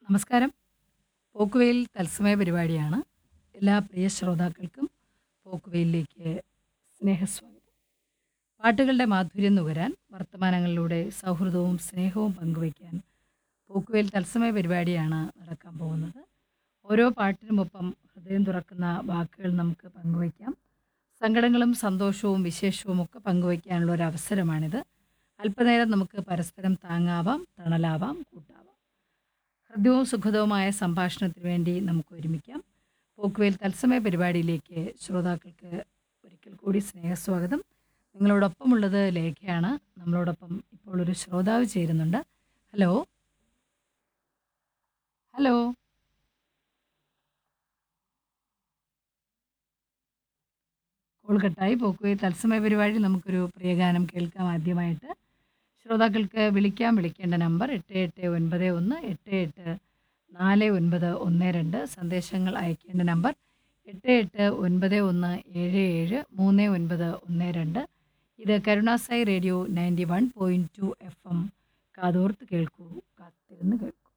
നമസ്കാരം. പോക്കുവെയിൽ തത്സമയ പരിപാടിയാണ്. എല്ലാ പ്രിയ ശ്രോതാക്കൾക്കും പോക്കുവെയിലിലേക്ക് സ്നേഹസ്വാഗതം. പാട്ടുകളുടെ മാധുര്യം നുകരാൻ, വർത്തമാനങ്ങളിലൂടെ സൗഹൃദവും സ്നേഹവും പങ്കുവയ്ക്കാൻ പോക്കുവെയിൽ തത്സമയ പരിപാടിയാണ് നടക്കാൻ പോകുന്നത്. ഓരോ പാട്ടിനുമൊപ്പം ഹൃദയം തുറക്കുന്ന വാക്കുകൾ നമുക്ക് പങ്കുവയ്ക്കാം. സങ്കടങ്ങളും സന്തോഷവും വിശേഷവും ഒക്കെ പങ്കുവയ്ക്കാനുള്ള ഒരു അവസരമാണിത്. അല്പനേരം നമുക്ക് പരസ്പരം താങ്ങാവാം, തണലാവാം, കൂട്ടാവാം. ഹൃദ്യവും സുഖദവുമായ സംഭാഷണത്തിന് വേണ്ടി നമുക്ക് ഒരുമിക്കാം. പോക്കുവെയിൽ തത്സമയ പരിപാടിയിലേക്ക് ശ്രോതാക്കൾക്ക് ഒരിക്കൽ കൂടി സ്നേഹസ്വാഗതം. നിങ്ങളോടൊപ്പമുള്ളത് ലേഖയാണ്. നമ്മളോടൊപ്പം ഇപ്പോൾ ഒരു ശ്രോതാവ് ചേരുന്നുണ്ട്. ഹലോ ഹലോ കോൾ കട്ടായി. പോക്കുവെയിൽ തത്സമയ പരിപാടിയിൽ നമുക്കൊരു പ്രിയഗാനം കേൾക്കാം. ആദ്യമായിട്ട് ശ്രോതാക്കൾക്ക് വിളിക്കേണ്ട നമ്പർ 8891884912. സന്ദേശങ്ങൾ അയക്കേണ്ട നമ്പർ 8891773912. ഇത് കരുണാസായി റേഡിയോ 91.2 FM. കാതോർത്ത് കേൾക്കൂ, കാത്തിരുന്ന് കേൾക്കൂ.